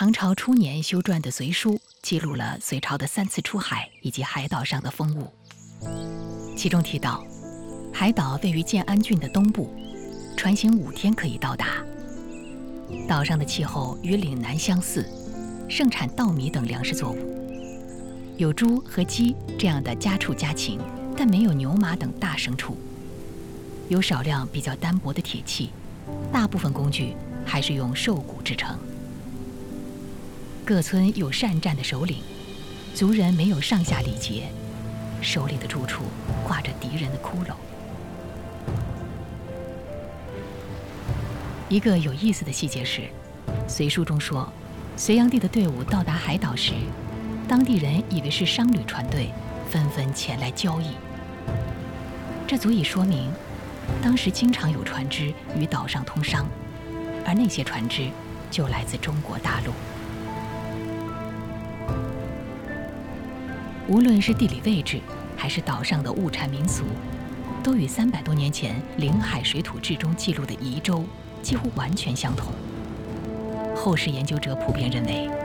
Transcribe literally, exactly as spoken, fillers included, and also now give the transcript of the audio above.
唐朝初年修撰的《隋书》记录了隋朝的三次出海以及海岛上的风物，其中提到，海岛位于建安郡的东部，船行五天可以到达。岛上的气候与岭南相似，盛产稻米等粮食作物，有猪和鸡这样的家畜家禽，但没有牛马等大牲畜。有少量比较单薄的铁器，大部分工具还是用兽骨制成。各村有善战的首领，族人没有上下礼节，首领的住处挂着敌人的骷髅。一个有意思的细节是，隋书中说，隋炀帝的队伍到达海岛时，当地人以为是商旅船队，纷纷前来交易。这足以说明，当时经常有船只与岛上通商，而那些船只就来自中国大陆。无论是地理位置，还是岛上的物产民俗，都与三百多年前《临海水土志》中记录的夷州几乎完全相同。后世研究者普遍认为，